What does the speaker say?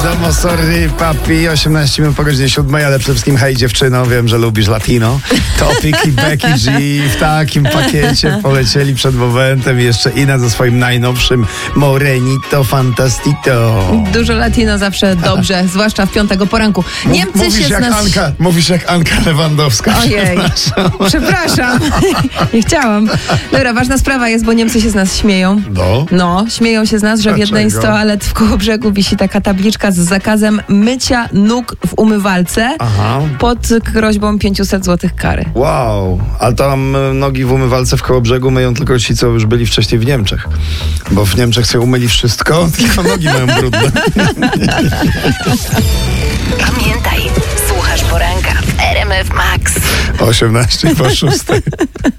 wiadomo, sorry papi, 18 minut po godzinie 7, ale przede wszystkim hej dziewczyno, wiem, że lubisz latino. Topic i Becky G w takim pakiecie polecieli przed momentem i jeszcze Ina ze swoim najnowszym Morenito Fantastito. Dużo latino zawsze dobrze, zwłaszcza w piątego poranku. Niemcy Mówisz się jak z nas... Anka, mówisz jak Anka Lewandowska. Ojej, przepraszam. Nie chciałam. Dobra, ważna sprawa jest, bo Niemcy się z nas śmieją. No, śmieją się z nas, że w jednej z Dlaczego? toalet w Kołobrzegu wisi taka tabliczka z zakazem mycia nóg w umywalce pod groźbą 500 zł kary. Wow, a tam nogi w umywalce w Kołobrzegu myją tylko ci, co już byli wcześniej w Niemczech. Bo w Niemczech sobie umyli wszystko, tylko nogi mają brudne. Pamiętaj, słuchasz poranka w RMF Max. 18 po 6.